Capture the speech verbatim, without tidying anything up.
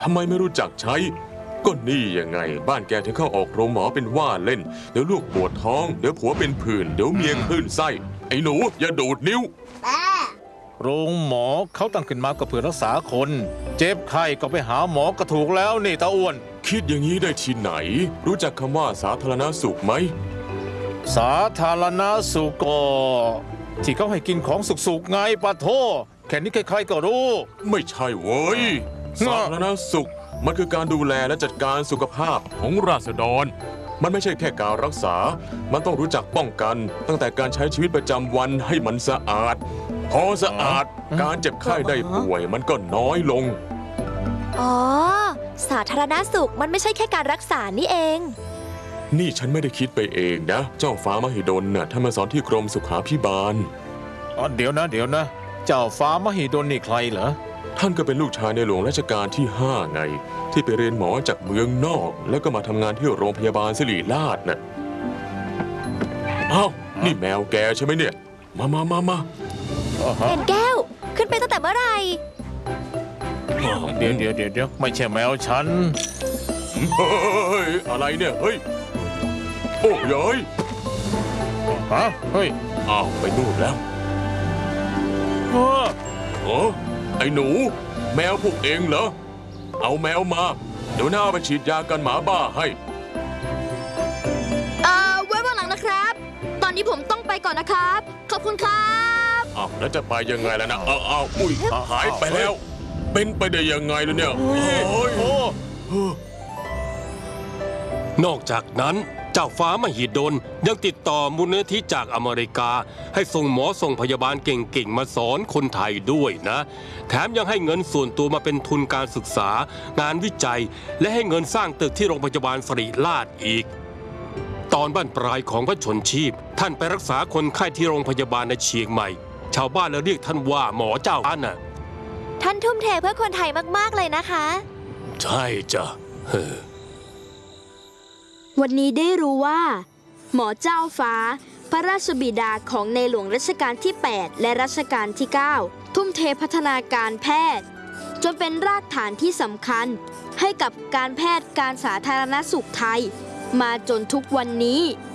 ทำไมไม่รู้จักใช้ก็นี่ยังไงบ้านแกถึงเข้าออกโรงหมอเป็นว่าเล่นเดี๋ยวลูกปวดท้องเดี๋ยวผัวเป็นผื่นเดี๋ยวเมียคลื่นไส้ไอ้หนูอย่าดูดนิ้วโรงหมอเขาตั้งขึ้นมาก็เพื่อรักษาคนเจ็บไข้ก็ไปหาหมอก็ถูกแล้วนี่ตาอ้วนคิดอย่างนี้ได้ที่ไหนรู้จักคำว่าสาธารณสุขไหมสาธารณสุขก็ที่เขาให้กินของสุกๆไงปะโทแค่นี้ใครๆก็รู้ไม่ใช่เว้ยสาธารณสุขมันคือการดูแลและจัดการสุขภาพของราษฎรมันไม่ใช่แค่การรักษามันต้องรู้จักป้องกันตั้งแต่การใช้ชีวิตประจำวันให้มันสะอาดพอสะอาดการเจ็บไข้ได้ป่วยมันก็น้อยลงอ๋อสาธารณสุขมันไม่ใช่แค่การรักษานี่เองนี่ฉันไม่ได้คิดไปเองนะเจ้าฟ้ามหิดลน่ะท่านมาสอนที่กรมสุขาภิบาลอ๋อเดี๋ยวนะเดี๋ยวนะเจ้าฟ้ามหิดลนี่ใครเหรอท่านก็เป็นลูกชายในหลวงรัชกาลที่ห้าไงที่ไปเรียนหมอจากเมืองนอกแล้วก็มาทำงานที่โรงพยาบาลศิริราชน่ะอ้าวนี่แมวแกใช่ไหมเนี่ยมามามามาเห็นแก้วขึ้นไปตั้งแต่เมื่อไหร่เดี๋ยวเดี๋ยวเดี๋ยวไม่ใช่แมวฉันเฮ้ยอะไรเนี่ยเฮ้ยโอ้ยยฮะเฮ้ยอ้าวไปนู่นแล้วเออโอ้ไอ้หนูแมวพวกเองเหรอเอาแมวมาเดี๋ยวหน้าไปฉีดยากันหมาบ้าให้เอ่อไว้วันหลังนะครับตอนนี้ผมต้องไปก่อนนะครับขอบคุณครับอ้าวแล้วจะไปยังไงล่ะนะอ้าวอ้าวอุ้ยหายไปแล้วเป็นไปได้ยังไงล่ะเนี่ยนอกจากนั้นเจ้าฟ้ามหิดลยังติดต่อมูลนิธิจากอเมริกาให้ส่งหมอส่งพยาบาลเก่งๆมาสอนคนไทยด้วยนะแถมยังให้เงินส่วนตัวมาเป็นทุนการศึกษางานวิจัยและให้เงินสร้างตึกที่โรงพยาบาลศิริราชอีกตอนบ้านปลายของพระชนชีพท่านไปรักษาคนไข้ที่โรงพยาบาลในเชียงใหม่ชาวบ้านเลยเรียกท่านว่าหมอเจ้าฟ้าน่ะท่านทุ่มเทเพื่อคนไทยมากๆเลยนะคะใช่จ้ะวันนี้ได้รู้ว่าหมอเจ้าฟ้าพระราชบิดาของในหลวงรัชกาลที่แปดและรัชกาลที่เก้าทุ่มเทพัฒนาการแพทย์จนเป็นรากฐานที่สำคัญให้กับการแพทย์การสาธารณสุขไทยมาจนทุกวันนี้